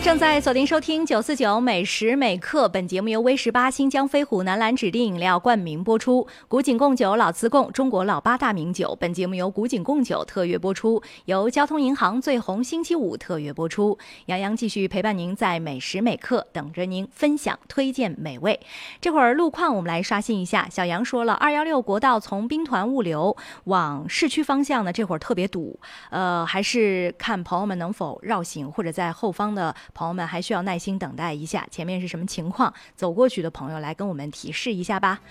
正在锁定收听949美食美客，本节目由威18新疆飞虎南蓝指定饮料冠名播出，古井贡酒老磁贡中国老八大名酒。本节目由古井贡酒特约播出，由交通银行最红星期五特约播出。杨洋继续陪伴您在美食美客，等着您分享推荐美味。这会儿路况我们来刷新一下，小杨说了216国道从兵团物流往市区方向呢，这会儿特别堵，还是看朋友们能否绕行，或者在后方的朋友们还需要耐心等待一下，前面是什么情况？走过去的朋友来跟我们提示一下吧。